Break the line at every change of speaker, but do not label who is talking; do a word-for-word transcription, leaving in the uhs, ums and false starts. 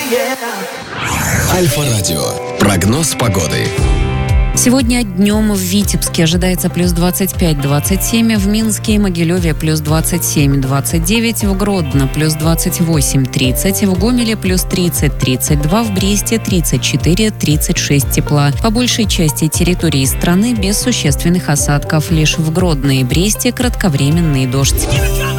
Альфа-радио. Прогноз погоды.
Сегодня днем в Витебске ожидается плюс двадцать пять - двадцать семь, в Минске и Могилеве плюс двадцать семь - двадцать девять, в Гродно плюс двадцать восемь - тридцать, в Гомеле плюс тридцать - тридцать два, в Бресте тридцать четыре - тридцать шесть тепла. По большей части территории страны без существенных осадков. Лишь в Гродно и Бресте кратковременный дождь.